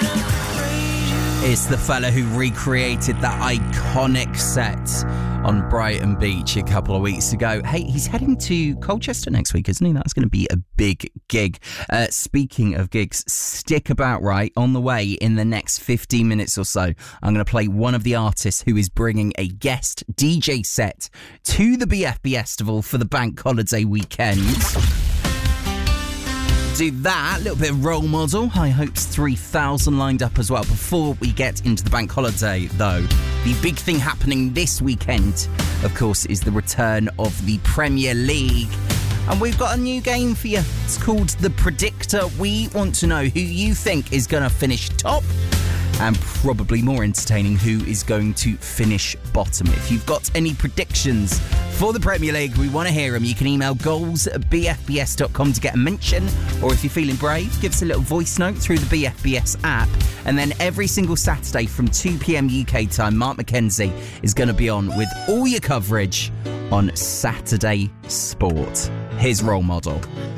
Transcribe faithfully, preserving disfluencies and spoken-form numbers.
It's the fella who recreated that iconic set on Brighton Beach a couple of weeks ago. Hey, he's heading to Colchester next week, isn't he? That's going to be a big gig. Uh, speaking of gigs, stick about, right? On the way in the next fifteen minutes or so, I'm going to play one of the artists who is bringing a guest D J set to the B F B Festival for the bank holiday weekend. Do that, a little bit of Role Model, High Hopes three thousand lined up as well. Before we get into the bank holiday, though, the big thing happening this weekend, of course, is the return of the Premier League. And we've got a new game for you. It's called The Predictor. We want to know who you think is going to finish top, and probably more entertaining, who is going to finish bottom. If you've got any predictions for the Premier League, we want to hear them. You can email goals at b f b s dot com to get a mention, or if you're feeling brave, give us a little voice note through the B F B S app. And then every single Saturday from two p.m. U K time, Mark McKenzie is going to be on with all your coverage on Saturday Sport. Here's Role Model.